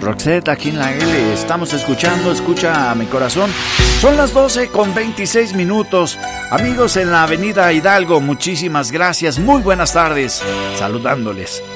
Roxette aquí en la L. Estamos escuchando, escucha a mi corazón. Son las 12:26. Amigos en la avenida Hidalgo, muchísimas gracias. Muy buenas tardes. Saludándoles.